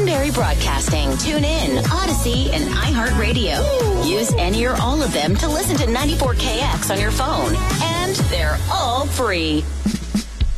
Legendary Broadcasting. Tune in, Odyssey, and iHeartRadio. Use any or all of them to listen to 94KX on your phone. And they're all free.